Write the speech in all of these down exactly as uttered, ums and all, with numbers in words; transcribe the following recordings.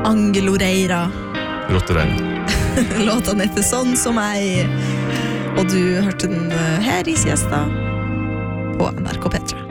Angel Oreira. Rotterein. Låten heter Sånn som jeg. Og du hørte den her i siesta på N R K P tre.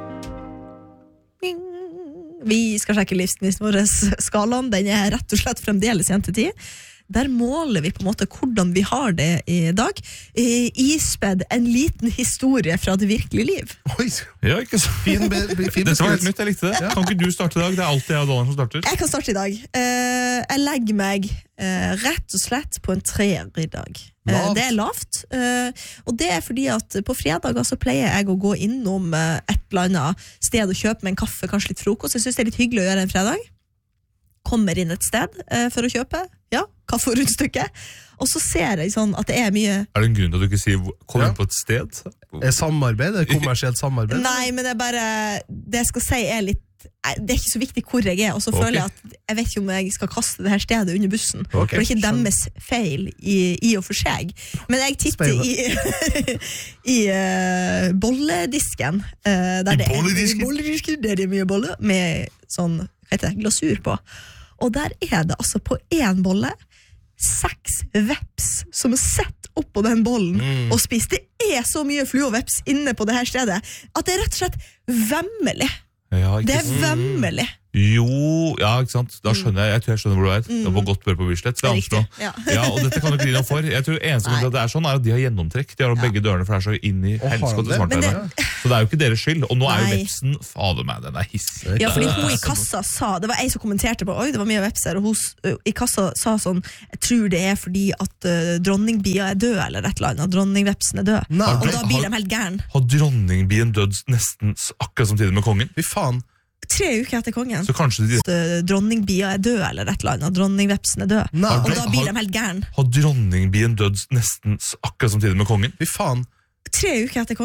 Vi skal sjekke livsgnisten vår skalaen. Den er rett og slett fremdeles jentetid. Der måler vi på en måte hvordan vi har det i dag. Ispedd en liten historie fra det virkelige liv. Oi, Ja, ikke så fin, be, be, fin Dette var helt beskrivelse. nytt, jeg likte det. Kan ikke du starte i dag? Det er alltid jeg og Donald som starter. Jeg kan starte i dag. Eh, jeg legger meg eh, rett og slett på en treer i dag. Eh, Lavt. det er lavt. Eh, og det er fordi at på fredager så pleier jeg å gå innom eh, et eller annet sted og kjøpe meg en kaffe, kanskje litt frokost. Jeg synes det er litt hyggelig å gjøre en fredag. Kommer inn et sted eh, for å kjøpe, ja, kaffe og rundstykke. Og så ser jeg sånn at det er mye... Er det en grunn til at du ikke sier kom Ja. inn på et sted? Er samarbeid, er det kommersielt samarbeid? Nei, men det er bare... Det jeg skal si er litt... Nei, det er ikke så viktig hvor jeg er, og så Ok. føler jeg at jeg vet ikke om jeg skal kaste det her stedet under bussen. Ok, For det er ikke deres feil i, i og for seg. Men jeg titter i, i uh, bolledisken. Uh, der I det er- bolledisken? I bolledisken, der det er mye bolle, med sånn, hva heter det, glasur på. Og der er det altså på en bolle seks veps som er sett opp på den bollen Mm. og spist. Det er så mye flue og veps inne på det her stedet at det er rett og slett vemmelig. Ja, ikke Det er sant? vemmelig. Jo, ja, ikke sant? Da skjønner jeg, jeg tror jeg skjønner hvor du er. Det var godt bør på Bislett, Det er skal jeg riktig, anslå. ja. Ja, og dette kan du ikke gi noe for. Jeg tror eneste grunn til at det er sånn er at de har gjennomtrekk. De har jo begge dørene, for det er så inn i har helskotte de det? smart Men der. det- Så det er jo ikke deres skyld. Og nå er jo Nei. vepsen, fader meg, den er hissig. Ja, fordi hun i kassa sa, det var ei som kommenterte på, oi, det var mye veps her, og hun s- ø, i kassa sa sånn, jeg tror det er fordi at uh, dronningbia er død, eller et eller annet, dronningsvepsen er død. Nei. Og da blir Har- de helt gæren. Har dronningbien dødd nesten s- akkurat samtidig med kongen? Fy faen. Tre uker etter kongen. Så kanskje de... At, uh, dronningbia er død, eller et eller annet, dronningsvepsen er død. Nei. Og da Har- blir de helt gæren. Har dronningbien dødd nesten s- akkurat samtidig med kongen? Fy faen. Tre uker etter kongen.